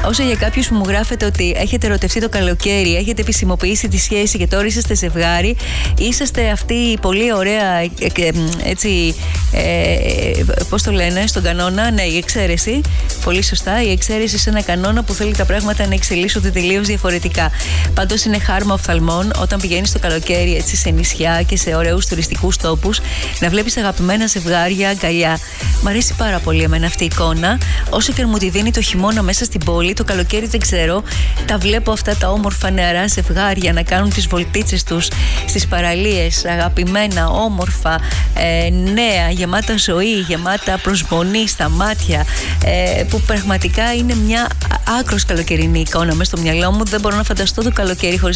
Όσο για κάποιους που μου γράφετε ότι έχετε ερωτευτεί το καλοκαίρι, έχετε επισημοποιήσει τη σχέση και τώρα είσαστε ζευγάρι, είσαστε αυτή η πολύ ωραία, έτσι, πώς το λένε, στον κανόνα, ναι, η εξαίρεση. Πολύ σωστά, η εξαίρεση σε ένα κανόνα που θέλει τα πράγματα να εξελίσσονται τελείως διαφορετικά. Πάντως είναι χάρμα οφθαλμών όταν πηγαίνεις το καλοκαίρι έτσι σε νησιά και σε ωραίους τουριστικούς τόπους να βλέπεις αγαπημένα ζευγάρια αγκαλιά. Μ' αρέσει πάρα πολύ εμένα αυτή η εικόνα. Όσο και αν μου τη δίνει το χειμώνα μέσα στην πόλη, το καλοκαίρι δεν ξέρω. Τα βλέπω αυτά τα όμορφα νεαρά ζευγάρια να κάνουν τις βολτίτσες τους στις παραλίες, αγαπημένα, όμορφα, νέα, γεμάτα ζωή, γεμάτα προσμονή στα μάτια, που πραγματικά είναι μια άκρος καλοκαιρινή εικόνα μες στο μυαλό μου. Δεν μπορώ να φανταστώ το καλοκαίρι χωρίς